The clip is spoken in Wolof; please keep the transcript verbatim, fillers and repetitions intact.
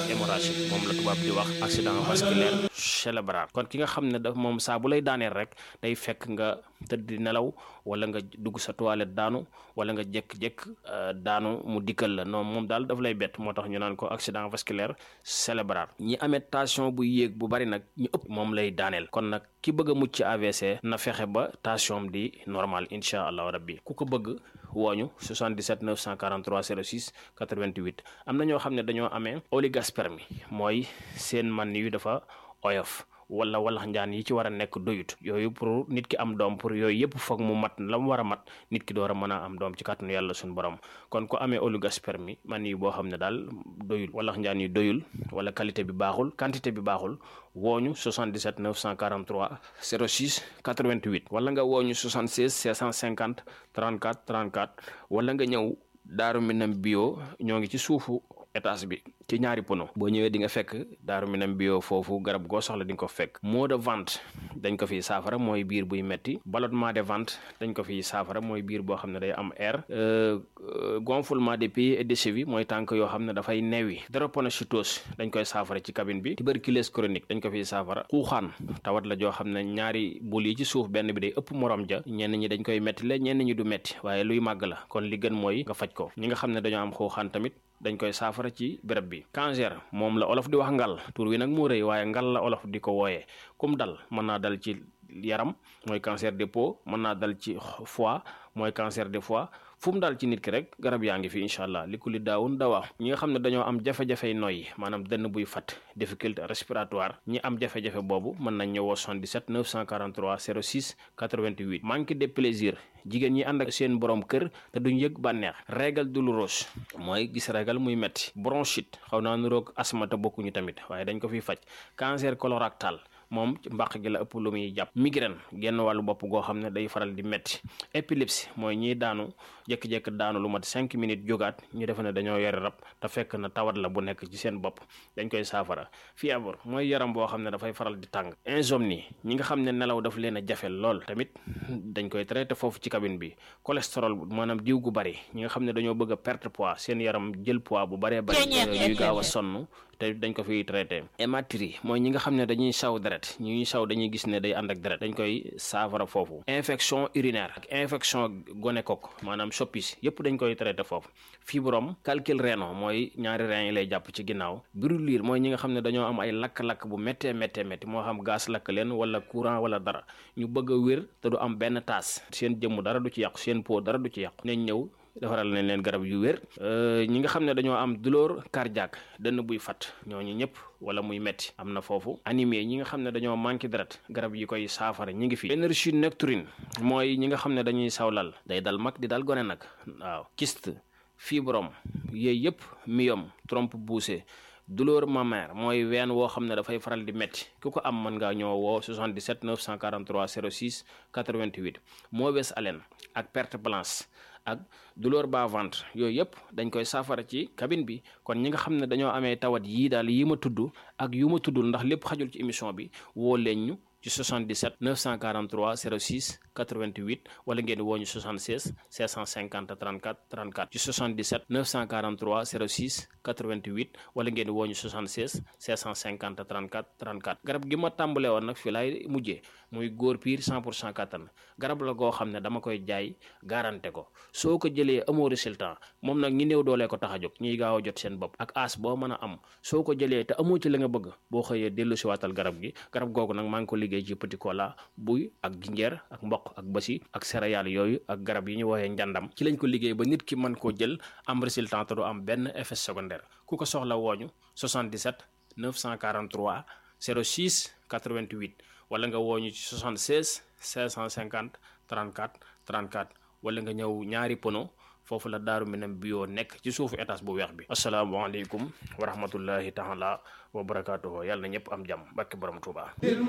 hémorragique moom la tubaab di wax accident vasculaire cérébral. kon ki nga xam ne daf moom saa bu lay daaneel rek day fekk nga tëdd di nelaw wala nga dugg sa toilette daanu wala nga jékk-jékk daanu mu dikkal la non moom daal daf lay bett moo tax ñu naan ko accident vasculaire cérébral. ñi amee tension bu yéeg bu bari nag ñu ëpp moom lay daaneel. kon nag ki bëgg a mucc ci A V C na fexe ba tension di normal incha allahu rabbi. ku ko bëgg wooñu soixante-dix-sept neuf cent quarante-trois zéro six quatre-vingt-huit. am na ñoo xam ne dañoo amee oligospermie mooy seen man yu dafa oyof wala walax njaan yi ci war a nekk doyut yooyu pour nit ki am doom pour yooyu yëpp foog mu mat la mu war a mat nit ki door a mën a am doom ci kàttanu yàlla suñu borom. kon ku amee oligospermie man yi boo xam ne daal doyul walax njaan yi doyul wala qualité bi baaxul quantité bi baaxul wooñu soixante-dix-sept neuf cent quarante-trois zéro six quatre-vingt-huit wala nga wooñu soixante-seize cinq cent cinquante trente-quatre trente-quatre wala nga ñëw Daaru Minam bio ñoo ngi ci suufu étage bi ci ñaari pono boo ñëwee di nga fekk Daaru Minam bio foofu garab goo soxla di nga ko fekk. maux de ventre dañ ko fiy saafara mooy biir buy metti. ballonnement de ventre dañ ko fiy saafara mooy biir boo xam ne day am air. gonflement des pieds et des chevilles mooy tànk yoo xam ne dafay neewi. drépanocytose dañ koy saafara ci cabine bi. tuberculose chronique dañ ko fiy saafara. xuuxaan tawat la joo xam ne ñaari bul yi ci suuf benn bi day ëpp morom ja ñenn ñi dañ koy metti la ñenn ñi du metti waaye luy màgg la kon li gën mooy nga faj ko. ñi nga xam ne dañoo am xuuxaan tamit dañ koy saafara ci béréb bi. cancer moom la olof di wax ngal tur wi nag moo rëy waaye ngal la olof di ko wooyee kum dal mën naa dal ci yaram mooy cancer des peaux mën naa dal ci foie mooy cancer des foie fu mu dal ci nit ki rek garab yaa ngi fi incha allah li ku li daawun dawaa. ñi nga xam ne dañoo am jafe-jafey noyyi maanaam dënn buy fat difficulté respiratoire ñi am jafe-jafe boobu mën nañ ñëwoo soixante-dix-sept neuf cent quarante-trois zéro six quatre-vingt-huit. manque de plaisir jigéen ñi ànd ak seen borom kër te duñ yëg bànneex. règle douloureuse mooy gis règle muy metti. bronchite xaw naa nuroog asthme te bokkuñu tamit waaye dañ ko fiy faj. cancer colorectal moom ci mbàq gi la ëpp lu muy jàpp. migraine genn wàllu bopp goo xam ne day faral di metti. épilepsie mooy ñiy daanu jékki-jékki daanu lu mat cinq minutes jógaat ñu defe ne dañoo yore rab te fekk na tawat la bu nekk ci seen bopp dañ koy saafara. fièvre mooy yaram boo xam ne dafay faral di tàng. insomnie ñi nga xam ne nelaw daf leen a jafe lool tamit dañ koy traité foofu ci cabine bi. cholestérol maanaam diw gu bari ñi nga xam ne dañoo bëgg a perte poids seen yaram jël poids bu baree bari ñuy gaaw a sonn te dañ ko fiy traité. hématurie mooy ñi nga xam ne dañuy saw deret ñuy saw dañuy gis ne day ànd ak deret dañ koy saafara foofu. infection urinaire ak infection gonocoque maanaam soppis yëpp dañ koy traité foofu. fibrome calcul rénal mooy ñaari rein yi lay jàpp ci ginnaaw. brûlure mooy ñi nga xam ne dañoo am ay lakk-lakk bu méttee méttee métti moo xam gaz lakk leen wala courant wala dara ñu bëgg a wér te du am benn taas seen jëmm dara du ci yàqu seen peau dara du ci yàqu nañ ñëw defaral nañ leen garab yu wér. ñi nga xam ne dañoo am douleur cardiaque dënn buy fat ñooñu ñëpp wala muy metti am na foofu. anémie ñi nga xam ne dañoo manqué deret garab yi koy saafara ñi ngi fi. énergie nocturne mooy ñi nga xam ne dañuy sawlal day dal mag di dal gone nag waaw. kyste fibrome yooyu yëpp myome trompe poussée. douleur mammaire mooy ween woo xam ne dafay faral di metti ku ko am mën ngaa ñoo woo soixante-dix-sept neuf cent quarante-trois zéro six quatre-vingt-huit. mauvaise haleine ak perte blanche ak douleur bas ventre yooyu yëpp dañ koy saafara ci cabine bi. kon ñi nga xam ne dañoo amee tawat yii daal yi ma tudd ak yu ma tuddul ndax lépp xajul ci émission bi woo leen ñu ci soixante-dix-sept neuf cent quarante-trois zéro six quatre-vingt-huit wala ngeen woo ñu soixante-seize cinq cent cinquante trente-quatre trente-quatre ci soixante-dix-sept neuf cent quarante-trois zéro six quatre-vingt-huit wala ngeen woo ñu soixante-seize cinq cent cinquante trente-quatre trente-quatre. garab gi ma tàmbalee woon nag fii laay mujjee muy góor piir cent pour cent kattan garab la goo xam ne dama koy jaay garanté ko soo ko jëlee amoo résultat moom nag ñi néew doolee ko tax a jóg ñiy gaaw a jot seen bopp ak as boo mën a am soo ko jëlee te amoo ci la nga bëgg boo xëyee dellu si waatal garab gi. garab googu nag maa ngi ko liggéey ci petit cola buy ak jinjeer ak mboq ak basi ak céréales yooyu ak garab yi ñu woowee njàndam ci lañ ko liggéey ba nit ki mën koo jël am résultat te du am benn effet secondaire. ku ko soxla wooñu soixante-dix-sept neuf cent quarante-trois zéro six quatre-vingt-huit wala nga wooñu ci soixante-seize cinq cent cinquante trente-quatre trente-quatre wala nga ñëw ñaari pono foofu la Daaru Minam bio nekk ci suufu étage bu weex bi. asalaamaaleykum wa rahmatullahi taala wa barakaatuhu yàlla na ñëpp am jàmm barke borom Tuuba.